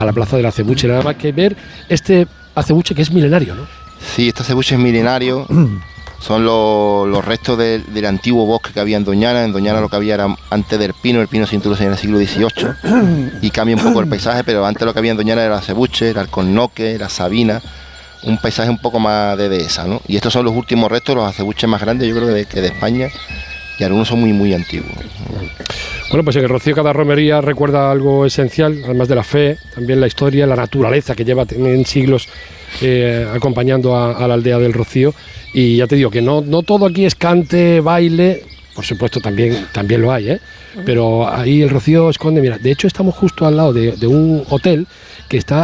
a la plaza del acebuche, nada más que ver este acebuche que es milenario, ¿no? Sí, este acebuche es milenario. Son los restos del antiguo bosque que había en Doñana. En Doñana lo que había era antes del pino. El pino se introduce en el siglo XVIII y cambia un poco el paisaje, pero antes lo que había en Doñana era el acebuche, el alcornoque, la sabina, un paisaje un poco más de dehesa, ¿no? Y estos son los últimos restos, los acebuches más grandes, yo creo que de España, y algunos son muy, muy antiguos. Bueno, pues en el Rocío cada romería recuerda algo esencial, además de la fe, también la historia, la naturaleza que lleva en siglos acompañando a la aldea del Rocío. Y ya te digo que no todo aquí es cante, baile, por supuesto también lo hay, pero ahí el Rocío esconde, mira, de hecho estamos justo al lado de un hotel que está,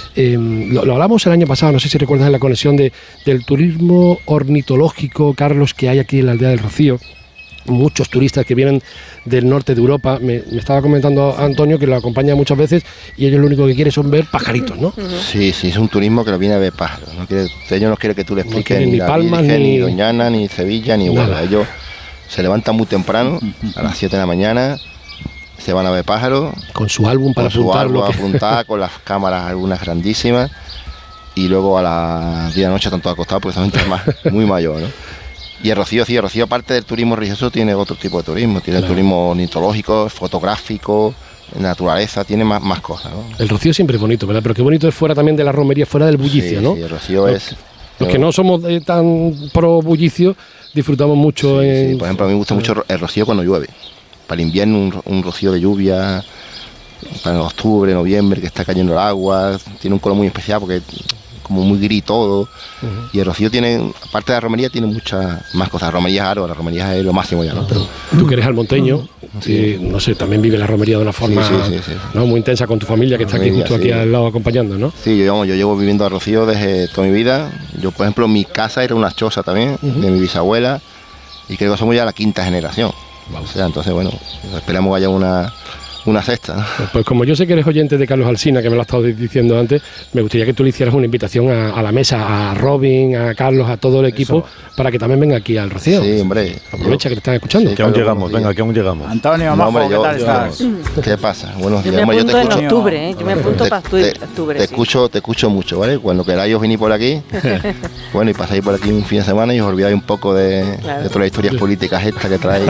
lo hablamos el año pasado, no sé si recuerdas, en la conexión del turismo ornitológico, Carlos, que hay aquí en la aldea del Rocío. Muchos turistas que vienen del norte de Europa, me estaba comentando Antonio que lo acompaña muchas veces y ellos lo único que quieren son ver pajaritos, ¿no? Sí, es un turismo que lo viene a ver pájaros. Ellos no quieren que tú le expliques ni la Palmas, Virgen, ni Doñana, ni Sevilla, ni Huelva. Ellos se levantan muy temprano, a las 7 de la mañana, se van a ver pájaros. Con su álbum para apuntar, con las cámaras algunas grandísimas, y luego a las 10 de la noche están todos acostados porque son gente muy mayor, ¿no? Y el Rocío, aparte del turismo religioso, tiene otro tipo de turismo. Tiene el turismo ornitológico, fotográfico, naturaleza, tiene más cosas, ¿no? El Rocío siempre es bonito, ¿verdad? Pero qué bonito es fuera también de la romería, fuera del bullicio, ¿no? Sí, el Rocío es... Los que no somos tan pro bullicio, disfrutamos mucho. Sí, por ejemplo, a mí me gusta mucho el Rocío cuando llueve. Para el invierno, un rocío de lluvia, para octubre, noviembre, que está cayendo el agua, tiene un color muy especial porque... como muy gris todo, y el Rocío tiene, aparte de la romería, tiene muchas más cosas. La romería es aro, la romería es lo máximo ya, ¿no? Pero, tú que eres almonteño, no sé, también vive la romería de una forma ¿no? muy intensa con tu familia, que está aquí justo aquí al lado acompañando, ¿no? Sí, yo llevo viviendo a Rocío desde toda mi vida. Yo, por ejemplo, mi casa era una choza también, de mi bisabuela, y creo que somos ya la 5ª generación. O sea, entonces, bueno, esperamos que haya una sexta, ¿no? Pues como yo sé que eres oyente de Carlos Alsina, que me lo has estado diciendo antes, me gustaría que tú le hicieras una invitación a la mesa, a Robin, a Carlos, a todo el equipo, para que también venga aquí al Rocío. Sí, hombre. Aprovecha que te están escuchando. Sí, que aún llegamos, venga, que aún llegamos. Antonio, Majo, ¿qué tal estás? ¿Qué pasa? Buenos días. Yo me apunto yo te escucho, en octubre, yo me apunto para octubre. Te escucho mucho, ¿vale? Cuando queráis os venís por aquí, bueno, y pasáis por aquí un fin de semana y os olvidáis un poco de todas las historias políticas estas que trae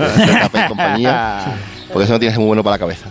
y compañía. Porque eso no tiene que ser muy bueno para la cabeza.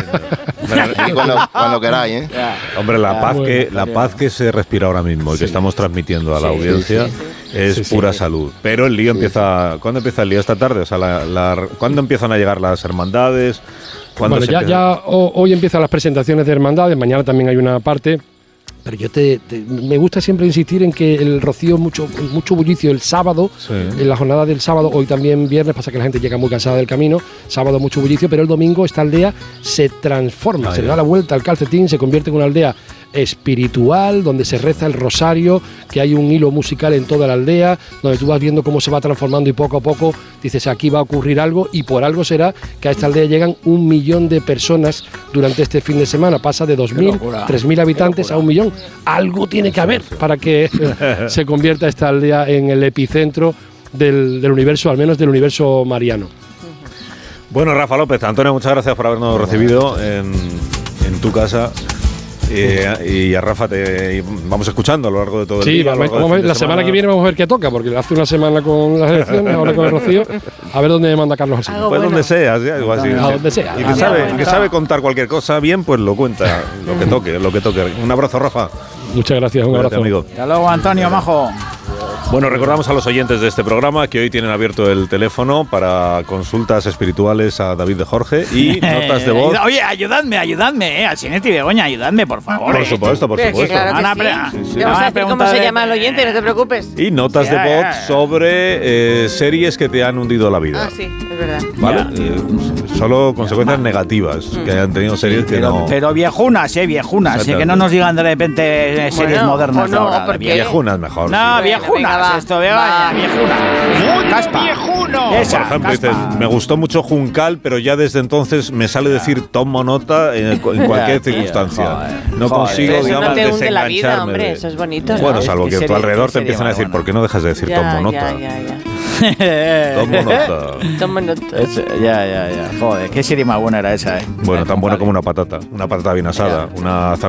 Y cuando queráis, Hombre, la paz que se respira ahora mismo y que estamos transmitiendo a la audiencia es pura salud. Pero el lío empieza... ¿Cuándo empieza el lío? ¿Esta tarde? O sea, ¿cuándo empiezan a llegar las hermandades? Bueno, hoy empiezan las presentaciones de hermandades, mañana también hay una parte... Pero me gusta siempre insistir en que el Rocío mucho bullicio el sábado, en la jornada del sábado, hoy también viernes, pasa que la gente llega muy cansada del camino, sábado mucho bullicio, pero el domingo esta aldea se transforma, se le da la vuelta al calcetín, se convierte en una aldea espiritual, donde se reza el rosario, que hay un hilo musical en toda la aldea, donde tú vas viendo cómo se va transformando y poco a poco dices, aquí va a ocurrir algo, y por algo será que a esta aldea llegan 1 millón de personas durante este fin de semana, pasa de 2.000, 3.000 habitantes a 1 millón. Algo tiene que haber para que se convierta esta aldea en el epicentro del universo, al menos del universo mariano. Bueno, Rafa López, Antonio, muchas gracias por habernos recibido en tu casa. Y a Rafa te vamos escuchando a lo largo de todo el día. Sí, la semana que viene vamos a ver qué toca, porque hace una semana con las elecciones, ahora con el Rocío, a ver dónde me manda Carlos Alsina. Pues donde sea, algo así. A donde sea. Y que sabe contar cualquier cosa bien, pues lo cuenta, lo que toque. Un abrazo, Rafa. Muchas gracias, un abrazo, amigo. Hasta luego, Antonio, Majo. Bueno, recordamos a los oyentes de este programa que hoy tienen abierto el teléfono para consultas espirituales a David de Jorge y notas de voz. Oye, ayudadme, Alsinete y Begoña, ayudadme, por favor. Por supuesto. Claro que sí. Vamos a decir cómo se llama el oyente, no te preocupes. Y notas de voz sobre series que te han hundido la vida. Ah, sí, es verdad. ¿Vale? Solo consecuencias negativas que hayan tenido series que no... Pero viejunas, que no nos digan de repente series modernas. No, ahora, porque... Viejunas mejor. No, viejunas. Esto, vaya, viejuna. Caspa. Viejuno. Esa, por ejemplo, dices, me gustó mucho Juncal, pero ya desde entonces me sale decir tomo nota en cualquier circunstancia. No consigo, eso digamos, no te hunde la vida, desengancharme. hombre, eso es bonito, ¿no? Bueno, salvo que a tu alrededor te serie empiezan a decir, buena. ¿por qué no dejas de decir tomo nota? Tomo nota. Toma nota. Ya. Joder, qué serie más buena era esa, Bueno, tan buena como una patata bien asada, una